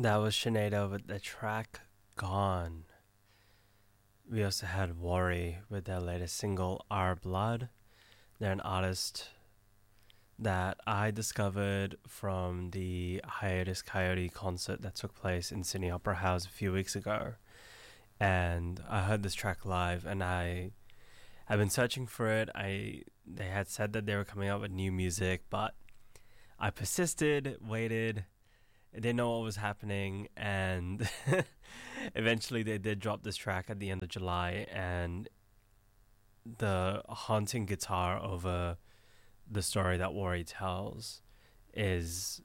That was Sinead with the track Gone. We also had Worry with their latest single Our Blood. They're an artist that I discovered from the Hiatus Coyote concert that took place in Sydney Opera House a few weeks ago. And I heard this track live and I've been searching for it. They had said that they were coming out with new music, but I persisted, waited, I didn't know what was happening, and eventually they did drop this track at the end of July, and the haunting guitar over the story that Worry tells is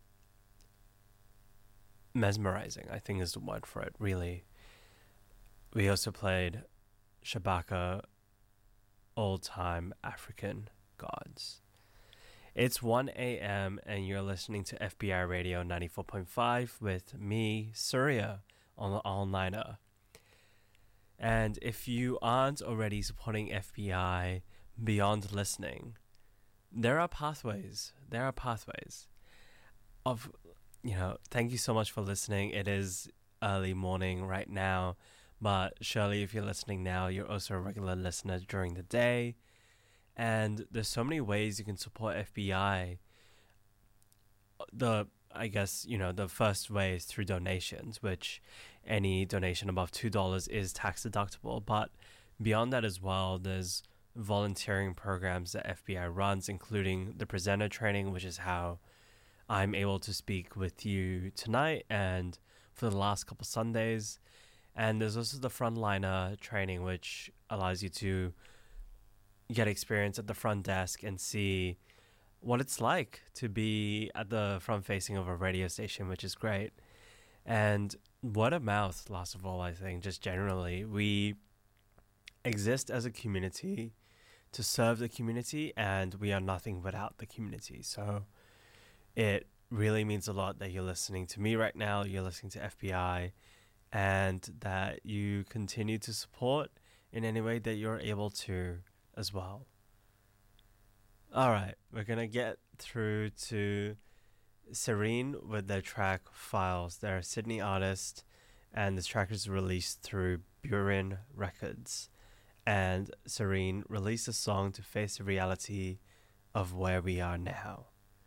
mesmerizing, I think is the word for it, really. We also played Shabaka, Old Time African Gods. It's 1 a.m. and you're listening to FBI Radio 94.5 with me, Surya, on the All Nighter. And if you aren't already supporting FBI beyond listening, there are pathways. There are pathways of, thank you so much for listening. It is early morning right now, but surely if you're listening now, you're also a regular listener during the day. And there's so many ways you can support FBI. The first way is through donations, which any donation above $2 is tax deductible. But beyond that as well, there's volunteering programs that FBI runs, including the presenter training, which is how I'm able to speak with you tonight and for the last couple Sundays. And there's also the frontliner training, which allows you to get experience at the front desk and see what it's like to be at the front facing of a radio station, which is great. And word of mouth, last of all, I think, just generally, we exist as a community to serve the community, and we are nothing without the community. So it really means a lot that you're listening to me right now, you're listening to FBI, and that you continue to support in any way that you're able to as well. All right, we're gonna get through to Serene with their track Files. They're a Sydney artist, and this track is released through Burin Records. And Serene released a song to face the reality of where we are now.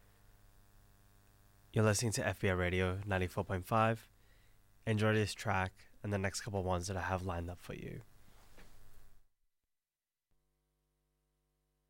You're listening to FBI Radio 94.5. Enjoy this track and the next couple ones that I have lined up for you.